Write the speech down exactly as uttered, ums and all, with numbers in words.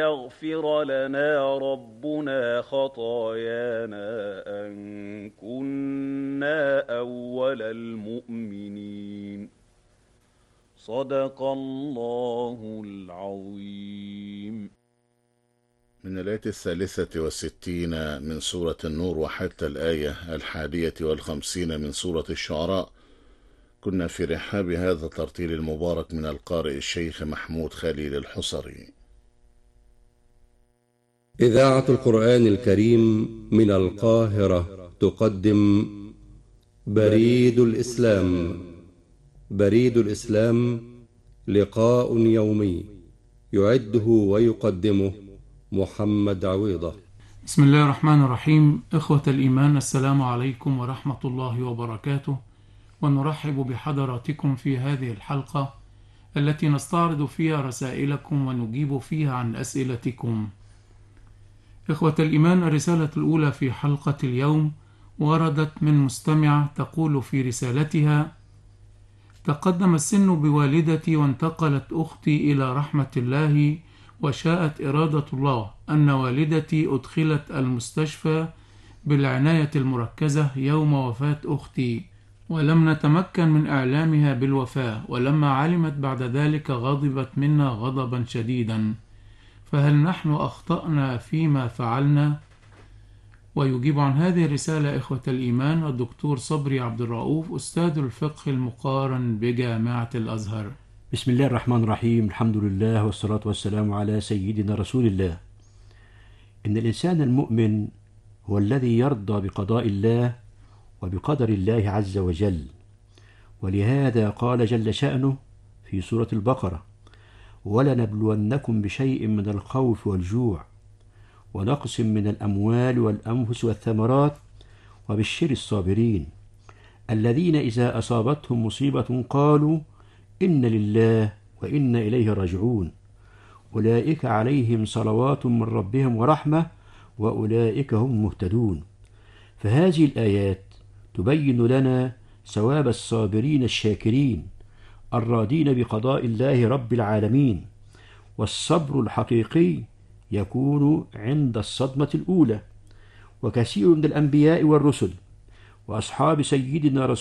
يغفر لنا ربنا خطايانا أن كنا أول المؤمنين. صدق الله العظيم. من الآية الثالثة والستين من سورة النور وحتى الآية الحادية والخمسين من سورة الشعراء كنا في رحاب هذا الترتيل المبارك من القارئ الشيخ محمود خليل الحصري. إذاعة القرآن الكريم من القاهرة تقدم بريد الإسلام. بريد الإسلام لقاء يومي يعده ويقدمه محمد عويضة. بسم الله الرحمن الرحيم. إخوة الإيمان، السلام عليكم ورحمة الله وبركاته، ونرحب بحضراتكم في هذه الحلقة التي نستعرض فيها رسائلكم ونجيب فيها عن أسئلتكم. إخوة الإيمان، الرسالة الأولى في حلقة اليوم وردت من مستمعة تقول في رسالتها: تقدم السن بوالدتي وانتقلت أختي إلى رحمة الله، وشاءت إرادة الله أن والدتي أدخلت المستشفى بالعناية المركزة يوم وفاة أختي، ولم نتمكن من إعلامها بالوفاة، ولما علمت بعد ذلك غضبت منا غضبا شديدا، فهل نحن أخطأنا فيما فعلنا؟ ويجيب عن هذه الرسالة إخوة الإيمان الدكتور صبري عبد الرؤوف، أستاذ الفقه المقارن بجامعة الأزهر. بسم الله الرحمن الرحيم. الحمد لله والصلاة والسلام على سيدنا رسول الله. إن الإنسان المؤمن هو الذي يرضى بقضاء الله وبقدر الله عز وجل، ولهذا قال جل شأنه في سورة البقرة: ولنبلونكم بشيء من الخوف والجوع ونقص من الأموال والأنفس والثمرات وبشر الصابرين الذين إذا أصابتهم مصيبة قالوا إن لله وإنا إليه راجعون أولئك عليهم صلوات من ربهم ورحمة وأولئك هم مهتدون. فهذه الآيات تبين لنا ثواب الصابرين الشاكرين الراضين بقضاء الله رب العالمين، والصبر الحقيقي يكون عند الصدمة الأولى. وكثير من الأنبياء والرسل وأصحاب سيدنا رسول